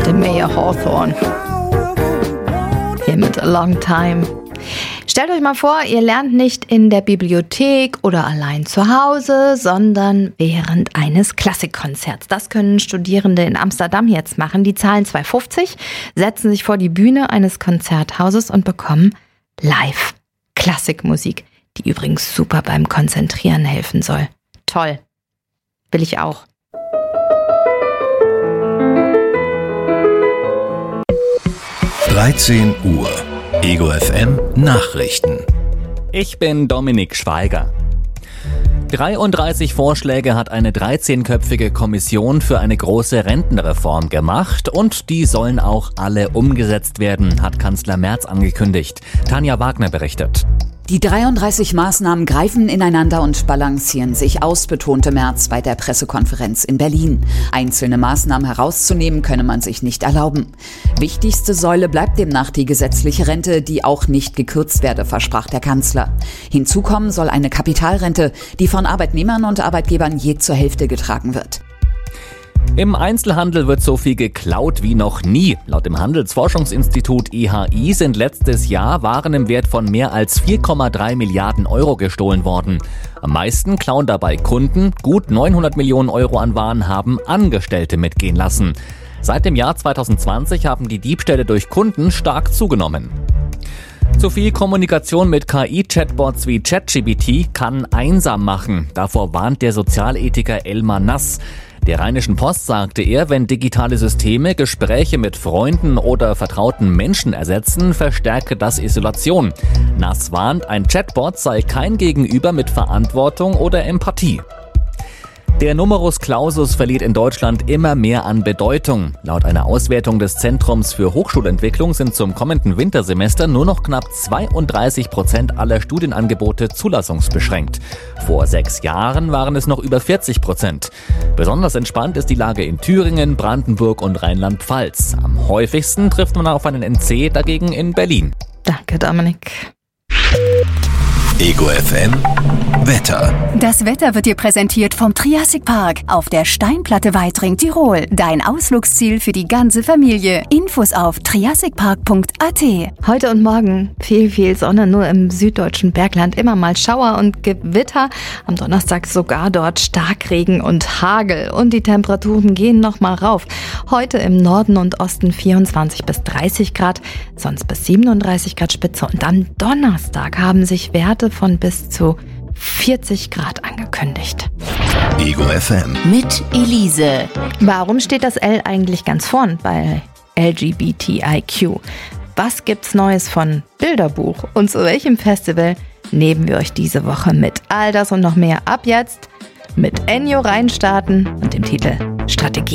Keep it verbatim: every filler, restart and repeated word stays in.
dem Mayer Hawthorne. Hier mit A Long Time. Stellt euch mal vor, ihr lernt nicht in der Bibliothek oder allein zu Hause, sondern während eines Klassikkonzerts. Das können Studierende in Amsterdam jetzt machen. Die zahlen zwei Euro fünfzig, setzen sich vor die Bühne eines Konzerthauses und bekommen live Klassikmusik, die übrigens super beim Konzentrieren helfen soll. Toll. Will ich auch. dreizehn Uhr. Ego F M Nachrichten. Ich bin Dominik Schweiger. dreiunddreißig Vorschläge hat eine dreizehnköpfige Kommission für eine große Rentenreform gemacht und die sollen auch alle umgesetzt werden, hat Kanzler Merz angekündigt. Tanja Wagner berichtet. Die dreiunddreißig Maßnahmen greifen ineinander und balancieren sich aus, betonte Merz bei der Pressekonferenz in Berlin. Einzelne Maßnahmen herauszunehmen, könne man sich nicht erlauben. Wichtigste Säule bleibt demnach die gesetzliche Rente, die auch nicht gekürzt werde, versprach der Kanzler. Hinzu kommen soll eine Kapitalrente, die von Arbeitnehmern und Arbeitgebern je zur Hälfte getragen wird. Im Einzelhandel wird so viel geklaut wie noch nie. Laut dem Handelsforschungsinstitut I H I sind letztes Jahr Waren im Wert von mehr als vier Komma drei Milliarden Euro gestohlen worden. Am meisten klauen dabei Kunden. Gut neunhundert Millionen Euro an Waren haben Angestellte mitgehen lassen. Seit dem Jahr zweitausendzwanzig haben die Diebstähle durch Kunden stark zugenommen. Zu viel Kommunikation mit K I-Chatbots wie ChatGPT kann einsam machen. Davor warnt der Sozialethiker Elmar Nass. Der Rheinischen Post sagte er, wenn digitale Systeme Gespräche mit Freunden oder vertrauten Menschen ersetzen, verstärke das Isolation. Nass warnt, ein Chatbot sei kein Gegenüber mit Verantwortung oder Empathie. Der Numerus Clausus verliert in Deutschland immer mehr an Bedeutung. Laut einer Auswertung des Zentrums für Hochschulentwicklung sind zum kommenden Wintersemester nur noch knapp zweiunddreißig Prozent aller Studienangebote zulassungsbeschränkt. Vor sechs Jahren waren es noch über vierzig Prozent. Besonders entspannt ist die Lage in Thüringen, Brandenburg und Rheinland-Pfalz. Am häufigsten trifft man auf einen N C dagegen in Berlin. Danke, Dominik. Ego F M Wetter. Das Wetter wird dir präsentiert vom Triassic Park auf der Steinplatte Weitring, Tirol. Dein Ausflugsziel für die ganze Familie. Infos auf triassic park punkt a t. Heute und morgen viel, viel Sonne, nur im süddeutschen Bergland immer mal Schauer und Gewitter. Am Donnerstag sogar dort Starkregen und Hagel. Und die Temperaturen gehen nochmal rauf. Heute im Norden und Osten vierundzwanzig bis dreißig Grad, sonst bis siebenunddreißig Grad Spitze. Und am Donnerstag haben sich Werte von bis zu vierzig Grad angekündigt. Ego F M. Mit Elise. Warum steht das L eigentlich ganz vorn bei L G B T I Q? Was gibt's Neues von Bilderbuch? Und zu welchem Festival nehmen wir euch diese Woche mit? All das und noch mehr ab jetzt mit Ennio reinstarten und dem Titel Strategie.